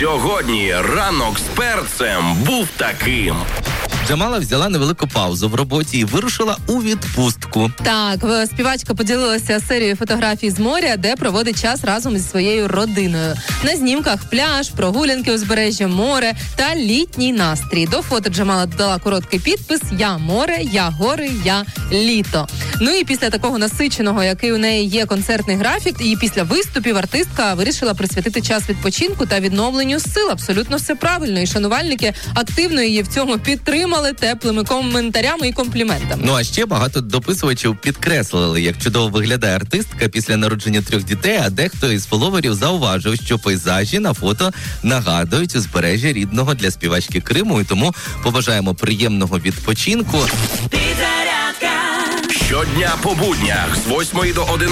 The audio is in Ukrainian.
Сьогодні ранок з перцем був таким. Джамала взяла невелику паузу в роботі і вирушила у відпустку. Так, співачка поділилася серією фотографій з моря, де проводить час разом зі своєю родиною. На знімках пляж, прогулянки, узбережжя, море та літній настрій. До фото Джамала додала короткий підпис «Я море, я гори, я літо». Ну і після такого насиченого, який у неї є концертний графік, і після виступів артистка вирішила присвятити час відпочинку та відновленню сил. Абсолютно все правильно. І шанувальники активно її в цьому підтримали теплими коментарями і компліментами. Ну а ще багато дописувачів підкреслили, як чудово виглядає артистка після народження 3 дітей, а дехто із фоловерів зауважив, що пейзажі на фото нагадують узбережжя рідного для співачки Криму, і тому побажаємо приємного відпочинку. Щодня по буднях з 8 до 11.